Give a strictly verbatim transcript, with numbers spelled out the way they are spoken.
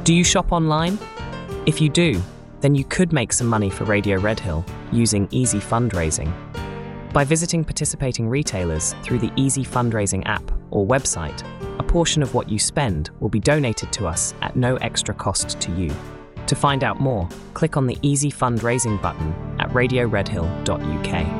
Do you shop online? If you do, then you could make some money for Radio Redhill using Easy Fundraising. By visiting participating retailers through the Easy Fundraising app or website, a portion of what you spend will be donated to us at no extra cost to you. To find out more, click on the Easy Fundraising button at radio redhill dot U K.